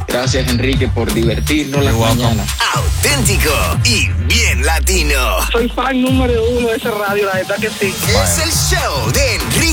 Gracias, Enrique, por divertirnos las mañanas. Auténtico y bien latino. Soy fan número 1 de esa radio, la verdad que sí. Es el show de Enrique